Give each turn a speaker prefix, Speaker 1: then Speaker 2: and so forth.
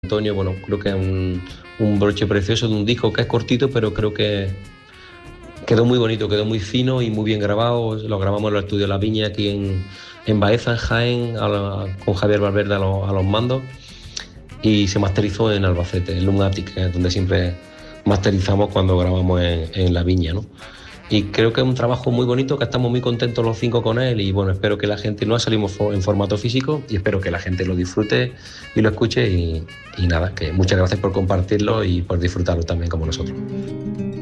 Speaker 1: Antonio, bueno, creo que es un broche precioso de un disco que es cortito, pero creo que quedó muy bonito, quedó muy fino y muy bien grabado. Lo grabamos en los estudios La Viña, aquí en Baeza, en Jaén, con Javier Valverde a los mandos, y se masterizó en Albacete, en Lunatic, que es donde siempre masterizamos cuando grabamos en La Viña, ¿no? Y creo que es un trabajo muy bonito, que estamos muy contentos los 5 con él, y bueno, espero que la gente, no salimos en formato físico, y espero que la gente lo disfrute y lo escuche, y nada, que muchas gracias por compartirlo y por disfrutarlo también como nosotros.